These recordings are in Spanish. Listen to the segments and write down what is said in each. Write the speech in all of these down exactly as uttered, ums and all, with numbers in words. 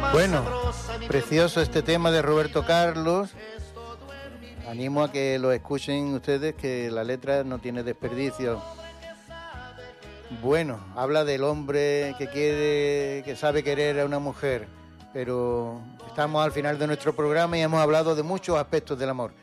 Bueno, precioso este tema de Roberto Carlos. Animo a que lo escuchen ustedes, que la letra no tiene desperdicio. Bueno, habla del hombre que quiere, que sabe querer a una mujer, pero estamos al final de nuestro programa y hemos hablado de muchos aspectos del amor.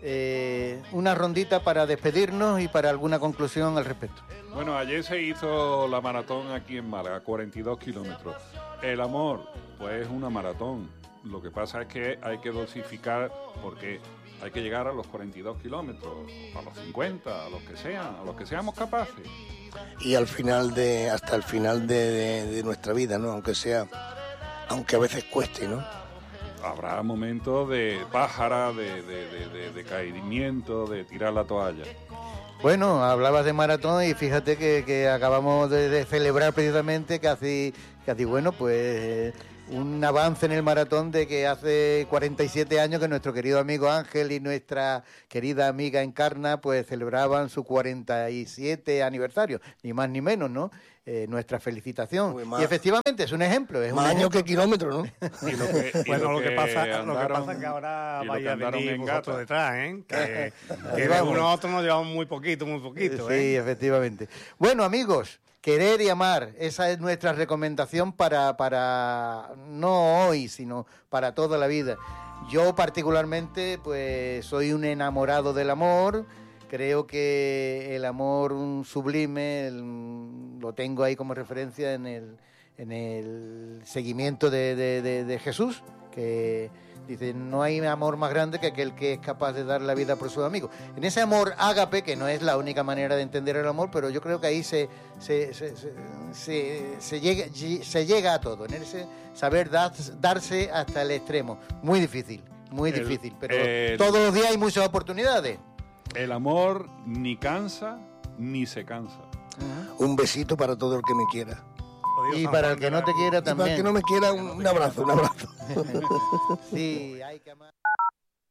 Eh, una rondita para despedirnos y para alguna conclusión al respecto. Bueno, ayer se hizo la maratón aquí en Málaga, cuarenta y dos kilómetros. El amor, pues es una maratón. Lo que pasa es que hay que dosificar, porque hay que llegar a los cuarenta y dos kilómetros, a los cincuenta, a los que sean, a los que seamos capaces. Y al final de, hasta el final de, de, de nuestra vida, ¿no? Aunque sea, aunque a veces cueste, ¿no? Habrá momentos de pájara, de, de, de, de, de caimiento, de tirar la toalla. Bueno, hablabas de maratón y fíjate que, que acabamos de, de celebrar precisamente casi, casi bueno, pues eh, un avance en el maratón de que hace cuarenta y siete años que nuestro querido amigo Ángel y nuestra querida amiga Encarna pues celebraban su cuarenta y siete aniversario, ni más ni menos, ¿no? Eh, nuestra felicitación. Y efectivamente es un ejemplo. Es más un años que kilómetros, ¿no? Y lo que, y bueno, lo lo que, que pasa, andaron, lo que pasa es que ahora vaya a venir vosotros gata. detrás, ¿eh? Que, que de uno a otro nos llevamos muy poquito, muy poquito, ¿eh? Sí, efectivamente. Bueno, amigos, querer y amar, esa es nuestra recomendación para, para no hoy, sino para toda la vida. Yo particularmente, pues, soy un enamorado del amor. Creo que el amor sublime el, lo tengo ahí como referencia en el, en el seguimiento de, de, de, de Jesús, que dice, no hay amor más grande que aquel que es capaz de dar la vida por sus amigos. En ese amor ágape, que no es la única manera de entender el amor, pero yo creo que ahí se, se, se, se, se, se, llega, se llega a todo, en ese saber dar, darse hasta el extremo. Muy difícil, muy el, difícil, pero el, todos los días hay muchas oportunidades. El amor ni cansa ni se cansa. Uh-huh. Un besito para todo el que me quiera. Y para el que no te quiera también. Y para el que no me quiera, un, un abrazo, un abrazo. Sí, hay que amar.